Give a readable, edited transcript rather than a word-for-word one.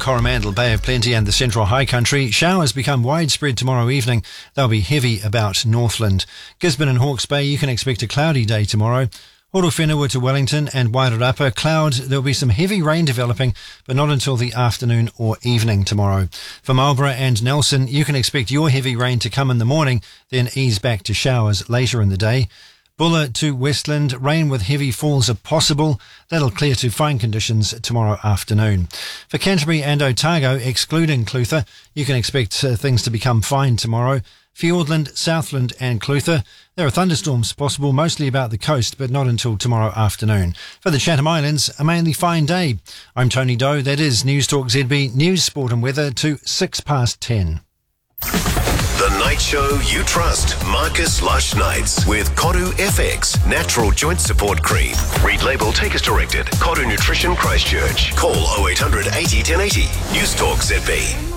Coromandel, Bay of Plenty and the Central High Country. Showers become widespread tomorrow evening. They'll be heavy about Northland. Gisborne and Hawke's Bay, you can expect a cloudy day tomorrow. Horowhenua to Wellington and Wairarapa, cloud. There'll be some heavy rain developing, but not until the afternoon or evening tomorrow. For Marlborough and Nelson, you can expect your heavy rain to come in the morning, then ease back to showers later in the day. Bulla to Westland, rain with heavy falls are possible. That'll clear to fine conditions tomorrow afternoon. For Canterbury and Otago, excluding Clutha, you can expect things to become fine tomorrow. Fiordland, Southland and Clutha, there are thunderstorms possible, mostly about the coast, but not until tomorrow afternoon. For the Chatham Islands, a mainly fine day. I'm Tony Doe. That is News Talk ZB, News, Sport and Weather to 10:06. The night show you trust. Marcus Lush Nights with Koru FX Natural Joint Support Cream. Read label, take as directed. Koru Nutrition Christchurch. Call 0800 80 1080. News Talk ZB.